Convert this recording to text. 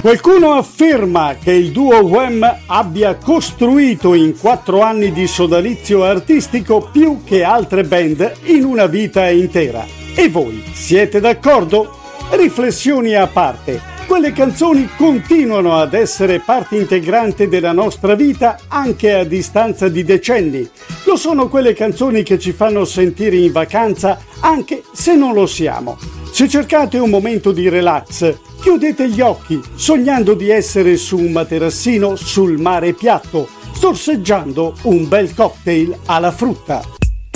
Qualcuno afferma che il duo Wham abbia costruito in 4 anni di sodalizio artistico più che altre band in una vita intera. E voi siete d'accordo? Riflessioni a parte, quelle canzoni continuano ad essere parte integrante della nostra vita anche a distanza di decenni. Lo sono quelle canzoni che ci fanno sentire in vacanza anche se non lo siamo. Se cercate un momento di relax, chiudete gli occhi, sognando di essere su un materassino sul mare piatto, sorseggiando un bel cocktail alla frutta.